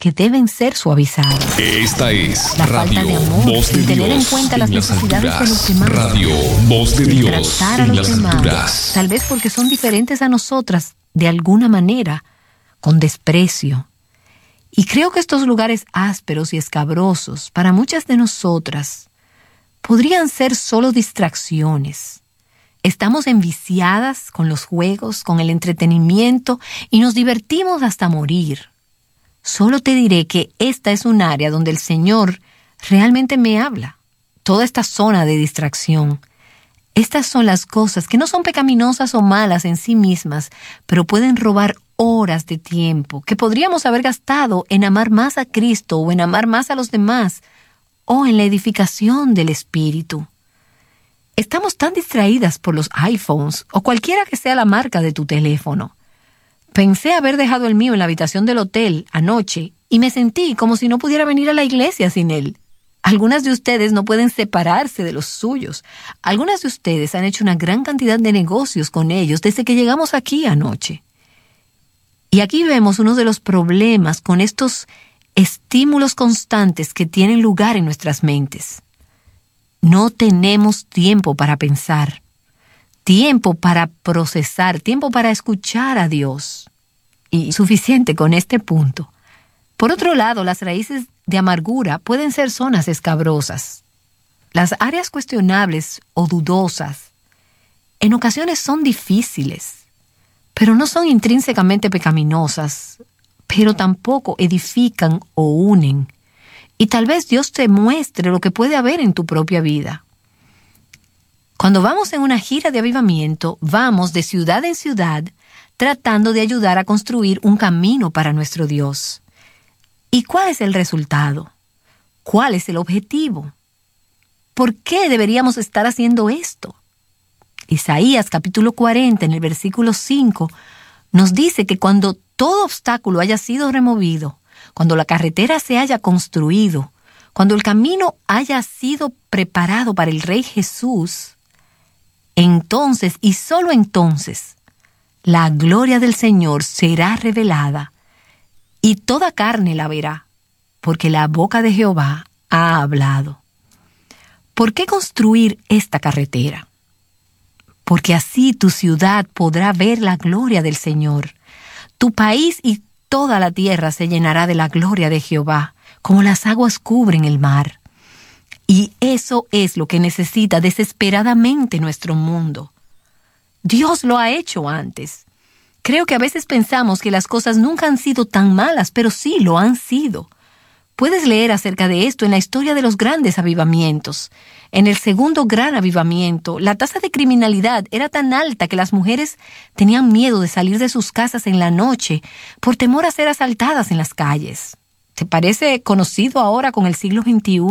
que deben ser suavizados. Esta es La Radio falta de amor, Voz de el tener en Dios cuenta las en las necesidades de los demás. Radio Voz de El Dios tratar a en los las demás, alturas. tal vez porque son diferentes a nosotras, de alguna manera, con desprecio. Y creo que estos lugares ásperos y escabrosos, para muchas de nosotras, podrían ser solo distracciones. Estamos enviciadas con los juegos, con el entretenimiento y nos divertimos hasta morir. Solo te diré que esta es un área donde el Señor realmente me habla. Toda esta zona de distracción. Estas son las cosas que no son pecaminosas o malas en sí mismas, pero pueden robar horas de tiempo que podríamos haber gastado en amar más a Cristo o en amar más a los demás o en la edificación del Espíritu. Estamos tan distraídas por los iPhones o cualquiera que sea la marca de tu teléfono. Pensé haber dejado el mío en la habitación del hotel anoche y me sentí como si no pudiera venir a la iglesia sin él. Algunas de ustedes no pueden separarse de los suyos. Algunas de ustedes han hecho una gran cantidad de negocios con ellos desde que llegamos aquí anoche. Y aquí vemos uno de los problemas con estos estímulos constantes que tienen lugar en nuestras mentes. No tenemos tiempo para pensar, tiempo para procesar, tiempo para escuchar a Dios. Y suficiente con este punto. Por otro lado, las raíces de amargura pueden ser zonas escabrosas. Las áreas cuestionables o dudosas en ocasiones son difíciles, pero no son intrínsecamente pecaminosas, pero tampoco edifican o unen. Y tal vez Dios te muestre lo que puede haber en tu propia vida. Cuando vamos en una gira de avivamiento, vamos de ciudad en ciudad tratando de ayudar a construir un camino para nuestro Dios. ¿Y cuál es el resultado? ¿Cuál es el objetivo? ¿Por qué deberíamos estar haciendo esto? Isaías capítulo 40 en el versículo 5 nos dice que cuando todo obstáculo haya sido removido, cuando la carretera se haya construido, cuando el camino haya sido preparado para el Rey Jesús, entonces y solo entonces la gloria del Señor será revelada y toda carne la verá, porque la boca de Jehová ha hablado. ¿Por qué construir esta carretera? Porque así tu ciudad podrá ver la gloria del Señor. Tu país y toda la tierra se llenará de la gloria de Jehová, como las aguas cubren el mar. Y eso es lo que necesita desesperadamente nuestro mundo. Dios lo ha hecho antes. Creo que a veces pensamos que las cosas nunca han sido tan malas, pero sí lo han sido. Puedes leer acerca de esto en la historia de los grandes avivamientos. En el segundo gran avivamiento, la tasa de criminalidad era tan alta que las mujeres tenían miedo de salir de sus casas en la noche por temor a ser asaltadas en las calles. ¿Te parece conocido ahora con el siglo XXI?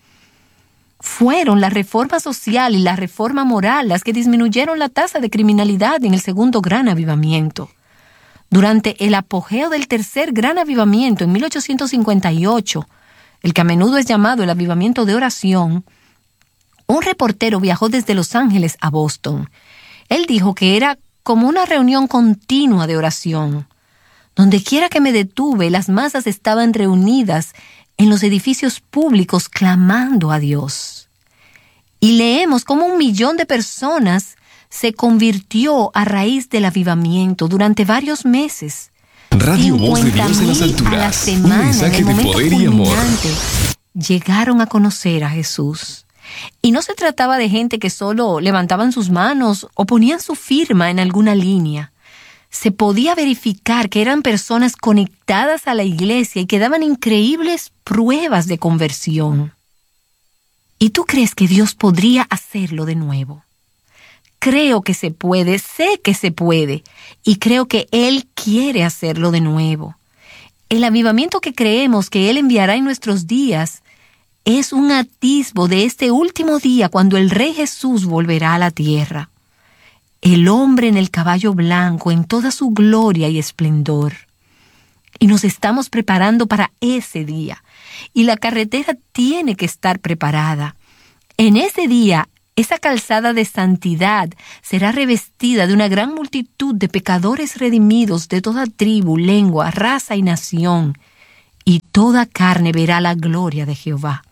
Fueron la reforma social y la reforma moral las que disminuyeron la tasa de criminalidad en el segundo gran avivamiento. Durante el apogeo del tercer gran avivamiento en 1858, el que a menudo es llamado el avivamiento de oración, un reportero viajó desde Los Ángeles a Boston. Él dijo que era como una reunión continua de oración. Donde quiera que me detuve, las masas estaban reunidas en los edificios públicos clamando a Dios. Y leemos cómo 1 millón de personas se convirtió a raíz del avivamiento durante varios meses. Radio Voz de Dios en las 50,000 alturas. a la semana, Un mensaje en el de momento poder y amor. culminante, llegaron a conocer a Jesús. Y no se trataba de gente que solo levantaban sus manos o ponían su firma en alguna línea. Se podía verificar que eran personas conectadas a la iglesia y que daban increíbles pruebas de conversión. ¿Y tú crees que Dios podría hacerlo de nuevo? Creo que se puede, sé que se puede, y creo que Él quiere hacerlo de nuevo. El avivamiento que creemos que Él enviará en nuestros días es un atisbo de este último día cuando el Rey Jesús volverá a la tierra. El hombre en el caballo blanco en toda su gloria y esplendor. Y nos estamos preparando para ese día. Y la carretera tiene que estar preparada. En ese día, esa calzada de santidad será revestida de una gran multitud de pecadores redimidos de toda tribu, lengua, raza y nación. y toda carne verá la gloria de Jehová.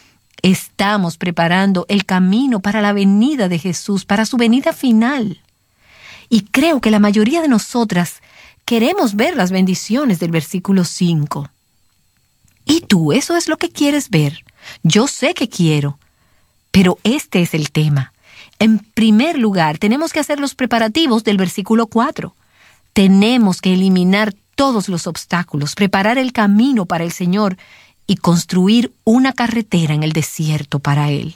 Estamos preparando el camino para la venida de Jesús, para su venida final. Y creo que la mayoría de nosotras queremos ver las bendiciones del versículo 5. ¿Y tú, eso es lo que quieres ver? Yo sé que quiero, pero este es el tema. En primer lugar, tenemos que hacer los preparativos del versículo 4. Tenemos que eliminar todos los obstáculos, preparar el camino para el Señor y construir una carretera en el desierto para Él.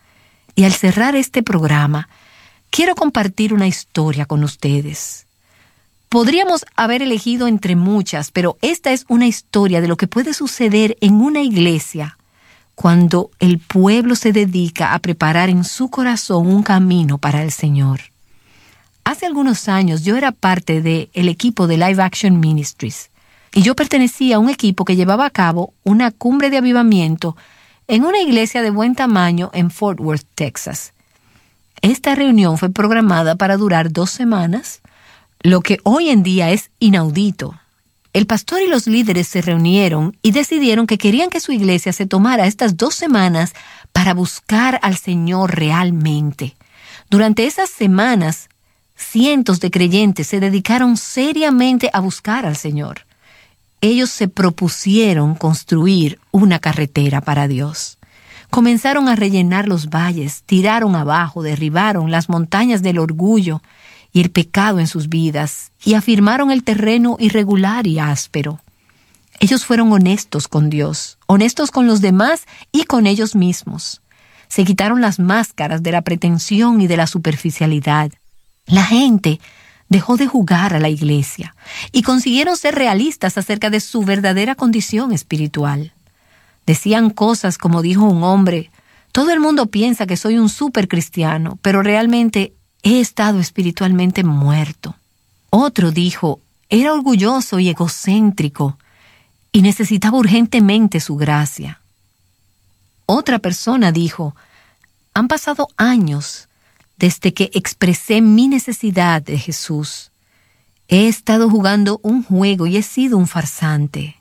Y al cerrar este programa, quiero compartir una historia con ustedes. Podríamos haber elegido entre muchas, pero esta es una historia de lo que puede suceder en una iglesia cuando el pueblo se dedica a preparar en su corazón un camino para el Señor. Hace algunos años yo era parte del equipo de Live Action Ministries y yo pertenecía a un equipo que llevaba a cabo una cumbre de avivamiento en una iglesia de buen tamaño en Fort Worth, Texas. Esta reunión fue programada para durar 2 semanas, lo que hoy en día es inaudito. El pastor y los líderes se reunieron y decidieron que querían que su iglesia se tomara estas 2 semanas para buscar al Señor realmente. Durante esas semanas, cientos de creyentes se dedicaron seriamente a buscar al Señor. Ellos se propusieron construir una carretera para Dios. Comenzaron a rellenar los valles, tiraron abajo, derribaron las montañas del orgullo y el pecado en sus vidas y afirmaron el terreno irregular y áspero. Ellos fueron honestos con Dios, honestos con los demás y con ellos mismos. Se quitaron las máscaras de la pretensión y de la superficialidad. La gente dejó de jugar a la iglesia y consiguieron ser realistas acerca de su verdadera condición espiritual. Decían cosas como dijo un hombre: todo el mundo piensa que soy un súper cristiano, pero realmente he estado espiritualmente muerto. Otro dijo: era orgulloso y egocéntrico y necesitaba urgentemente su gracia. Otra persona dijo: han pasado años desde que expresé mi necesidad de Jesús. He estado jugando un juego y he sido un farsante.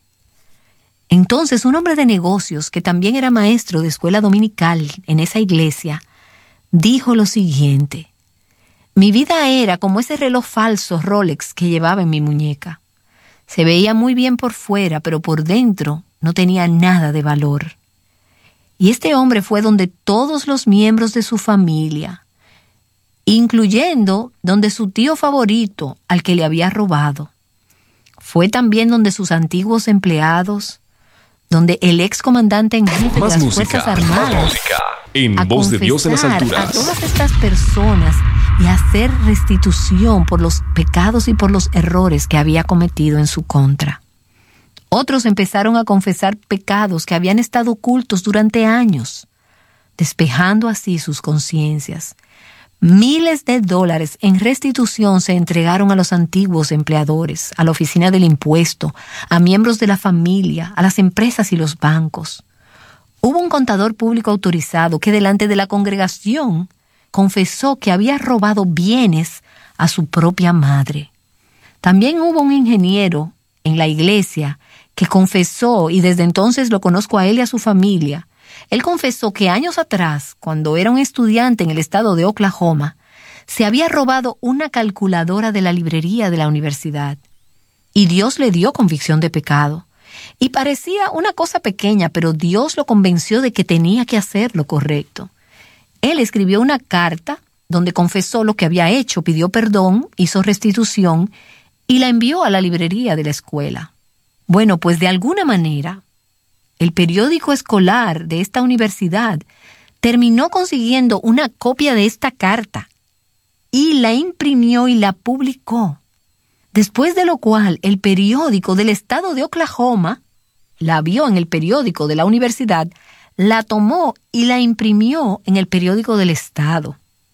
Entonces un hombre de negocios, que también era maestro de escuela dominical en esa iglesia, dijo lo siguiente: mi vida era como ese reloj falso Rolex que llevaba en mi muñeca. Se veía muy bien por fuera, pero por dentro no tenía nada de valor. Y este hombre fue donde todos los miembros de su familia, incluyendo donde su tío favorito al que le había robado. Fue también donde sus antiguos empleados, donde el ex comandante en jefe de las Fuerzas Armadas, en Voz de Dios en las alturas, a todas estas personas y hacer restitución por los pecados y por los errores que había cometido en su contra. Otros empezaron a confesar pecados que habían estado ocultos durante años, despejando así sus conciencias. Miles de dólares en restitución se entregaron a los antiguos empleadores, a la oficina del impuesto, a miembros de la familia, a las empresas y los bancos. Hubo un contador público autorizado que delante de la congregación confesó que había robado bienes a su propia madre. También hubo un ingeniero en la iglesia que confesó, y desde entonces lo conozco a él y a su familia. Él confesó que años atrás, cuando era un estudiante en el estado de Oklahoma, se había robado una calculadora de la librería de la universidad. Y Dios le dio convicción de pecado. Y parecía una cosa pequeña, pero Dios lo convenció de que tenía que hacer lo correcto. Él escribió una carta donde confesó lo que había hecho, pidió perdón, hizo restitución y la envió a la librería de la escuela. Bueno, pues de alguna manera, el periódico escolar de esta universidad terminó consiguiendo una copia de esta carta y la imprimió y la publicó. Después de lo cual, el periódico del estado de Oklahoma la vio en el periódico de la universidad, la tomó y la imprimió en el periódico del estado.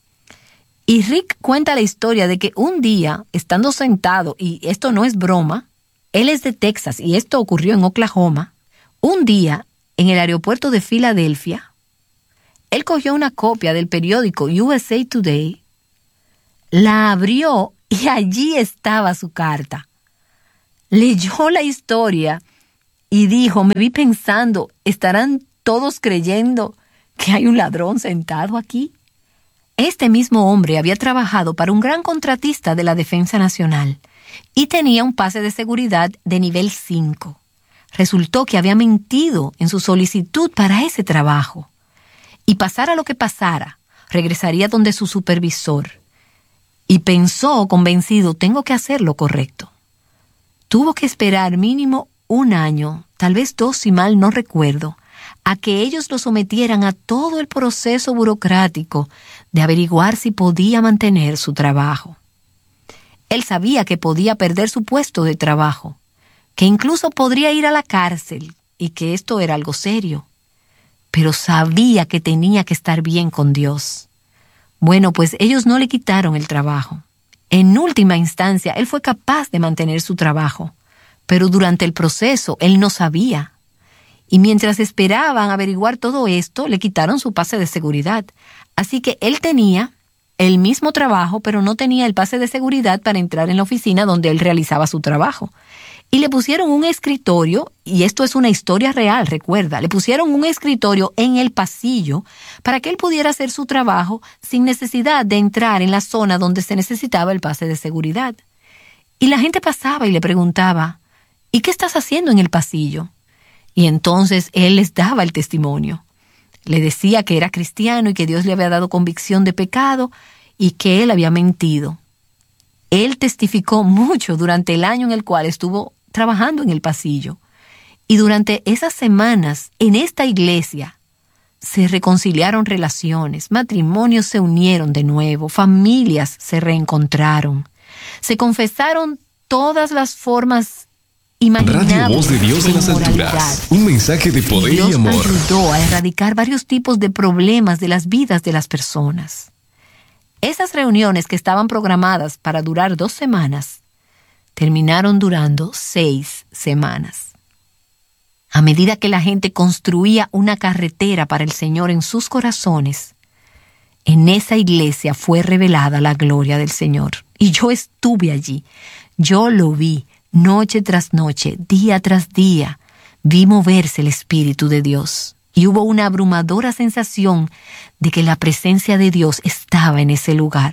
Y Rick cuenta la historia de que un día, estando sentado, y esto no es broma, él es de Texas y esto ocurrió en Oklahoma, un día, en el aeropuerto de Filadelfia, él cogió una copia del periódico USA Today, la abrió y allí estaba su carta. Leyó la historia y dijo, me vi pensando, ¿estarán todos creyendo que hay un ladrón sentado aquí? Este mismo hombre había trabajado para un gran contratista de la Defensa Nacional y tenía un pase de seguridad de nivel 5. Resultó que había mentido en su solicitud para ese trabajo. Y pasara lo que pasara, regresaría donde su supervisor. Y pensó, convencido, tengo que hacer lo correcto. Tuvo que esperar mínimo 1 año, tal vez 2 si mal no recuerdo, a que ellos lo sometieran a todo el proceso burocrático de averiguar si podía mantener su trabajo. Él sabía que podía perder su puesto de trabajo, que incluso podría ir a la cárcel y que esto era algo serio, pero sabía que tenía que estar bien con Dios. Bueno, pues ellos no le quitaron el trabajo. En última instancia, él fue capaz de mantener su trabajo, pero durante el proceso él no sabía. Y mientras esperaban averiguar todo esto, le quitaron su pase de seguridad. Así que él tenía el mismo trabajo, pero no tenía el pase de seguridad para entrar en la oficina donde él realizaba su trabajo. Y le pusieron un escritorio, y esto es una historia real, recuerda, le pusieron un escritorio en el pasillo para que él pudiera hacer su trabajo sin necesidad de entrar en la zona donde se necesitaba el pase de seguridad. Y la gente pasaba y le preguntaba, ¿y qué estás haciendo en el pasillo? Y entonces él les daba el testimonio. Le decía que era cristiano y que Dios le había dado convicción de pecado y que él había mentido. Él testificó mucho durante el año en el cual estuvo trabajando en el pasillo. Y durante esas semanas, en esta iglesia, se reconciliaron relaciones, matrimonios se unieron de nuevo, familias se reencontraron. Se confesaron todas las formas imaginables. Radio Voz de Dios en las alturas. Un mensaje de poder y amor. Dios ayudó a erradicar varios tipos de problemas de las vidas de las personas. Esas reuniones que estaban programadas para durar 2 semanas, terminaron durando 6 semanas. A medida que la gente construía una carretera para el Señor en sus corazones, en esa iglesia fue revelada la gloria del Señor. Y yo estuve allí, yo lo vi, noche tras noche, día tras día, vi moverse el Espíritu de Dios. Y hubo una abrumadora sensación de que la presencia de Dios estaba en ese lugar.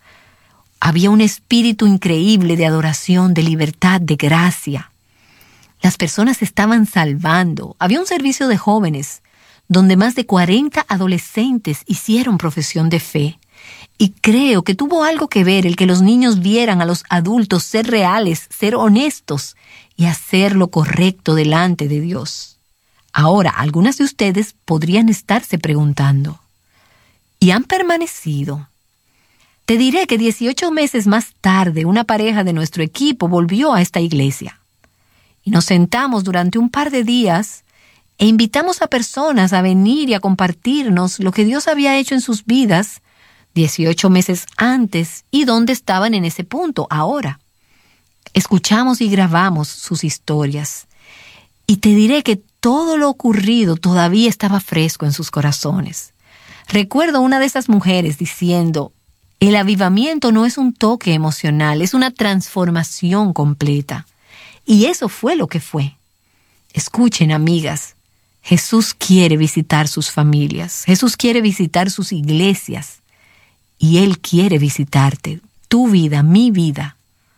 Había un espíritu increíble de adoración, de libertad, de gracia. Las personas se estaban salvando. Había un servicio de jóvenes donde más de 40 adolescentes hicieron profesión de fe. Y creo que tuvo algo que ver el que los niños vieran a los adultos ser reales, ser honestos y hacer lo correcto delante de Dios. Ahora, algunas de ustedes podrían estarse preguntando, ¿y han permanecido? Te diré que 18 meses más tarde, una pareja de nuestro equipo volvió a esta iglesia. Y nos sentamos durante un par de días e invitamos a personas a venir y a compartirnos lo que Dios había hecho en sus vidas 18 meses antes y dónde estaban en ese punto ahora. Escuchamos y grabamos sus historias. Y te diré que todo lo ocurrido todavía estaba fresco en sus corazones. Recuerdo una de esas mujeres diciendo, el avivamiento no es un toque emocional, es una transformación completa. Y eso fue lo que fue. Escuchen, amigas, Jesús quiere visitar sus familias, Jesús quiere visitar sus iglesias, y Él quiere visitarte, tu vida, mi vida.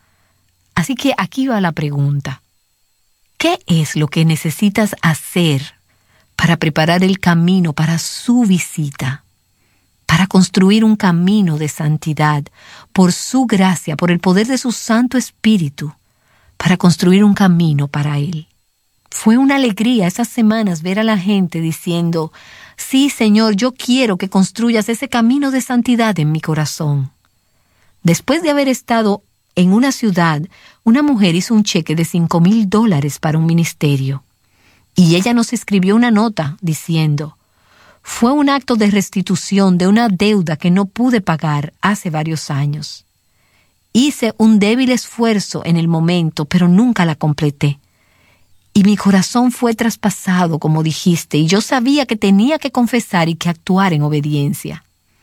Así que aquí va la pregunta. ¿Qué es lo que necesitas hacer para preparar el camino para su visita? Para construir un camino de santidad, por su gracia, por el poder de su Santo Espíritu, para construir un camino para Él. Fue una alegría esas semanas ver a la gente diciendo, sí, Señor, yo quiero que construyas ese camino de santidad en mi corazón. Después de haber estado en una ciudad, una mujer hizo un cheque de $5,000 para un ministerio. Y ella nos escribió una nota diciendo, fue un acto de restitución de una deuda que no pude pagar hace varios años. Hice un débil esfuerzo en el momento, pero nunca la completé. Y mi corazón fue traspasado, como dijiste, y yo sabía que tenía que confesar y que actuar en obediencia.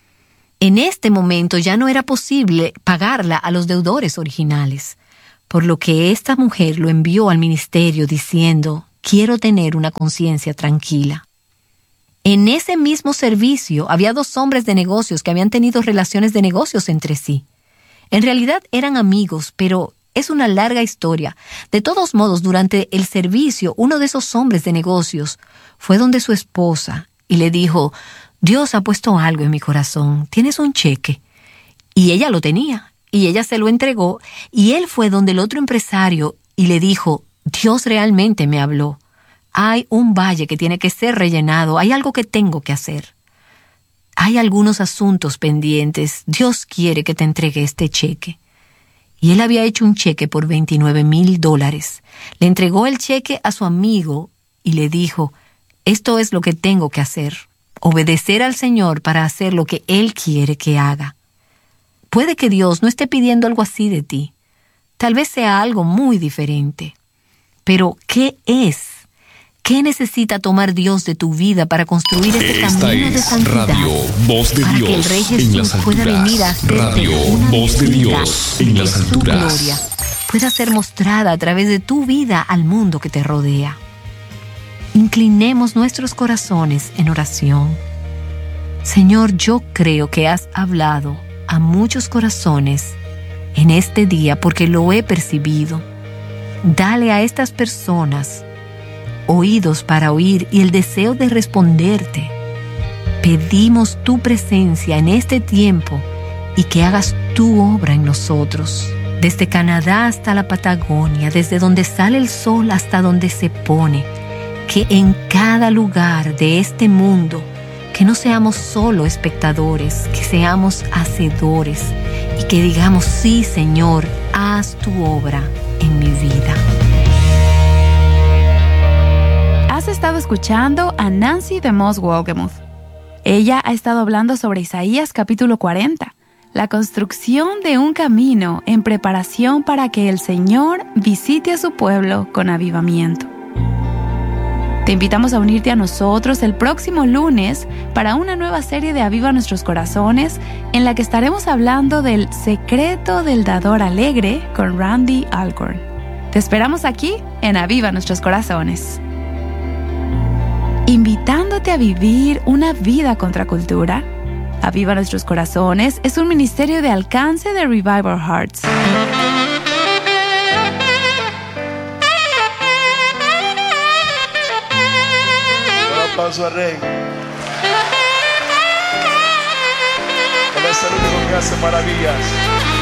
En este momento ya no era posible pagarla a los deudores originales, por lo que esta mujer lo envió al ministerio diciendo, quiero tener una conciencia tranquila. En ese mismo servicio había 2 hombres de negocios que habían tenido relaciones de negocios entre sí. En realidad eran amigos, pero es una larga historia. De todos modos, durante el servicio, uno de esos hombres de negocios fue donde su esposa y le dijo: Dios ha puesto algo en mi corazón, ¿tienes un cheque? Y ella lo tenía, y ella se lo entregó, y él fue donde el otro empresario y le dijo: Dios realmente me habló. Hay un valle que tiene que ser rellenado, hay algo que tengo que hacer. Hay algunos asuntos pendientes, Dios quiere que te entregue este cheque. Y él había hecho un cheque por $29,000. Le entregó el cheque a su amigo y le dijo: esto es lo que tengo que hacer, obedecer al Señor para hacer lo que Él quiere que haga. Puede que Dios no esté pidiendo algo así de ti. Tal vez sea algo muy diferente. Pero, ¿qué es? ¿Qué necesita tomar Dios de tu vida para construir ese camino de santidad? Radio Voz de para Dios que el Rey en las Jesús pueda alturas. venir a hacerte Radio una Voz de vida Dios en las de su alturas. gloria pueda ser mostrada a través de tu vida al mundo que te rodea. Inclinemos nuestros corazones en oración. Señor, yo creo que has hablado a muchos corazones en este día porque lo he percibido. Dale a estas personas oídos para oír y el deseo de responderte. Pedimos tu presencia en este tiempo y que hagas tu obra en nosotros. Desde Canadá hasta la Patagonia, desde donde sale el sol hasta donde se pone, que en cada lugar de este mundo, que no seamos solo espectadores, que seamos hacedores y que digamos: sí, Señor, haz tu obra en mi vida. Has estado escuchando a Nancy DeMoss Wolgemuth. Ella ha estado hablando sobre Isaías capítulo 40, la construcción de un camino en preparación para que el Señor visite a su pueblo con avivamiento. Te invitamos a unirte a nosotros el próximo lunes para una nueva serie de Aviva Nuestros Corazones, en la que estaremos hablando del secreto del dador alegre con Randy Alcorn. Te esperamos aquí en Aviva Nuestros Corazones. Invitándote a vivir una vida contracultura. Aviva Nuestros Corazones es un ministerio de alcance de Revival Hearts. Un aplauso al Rey. Él es el único que hace maravillas.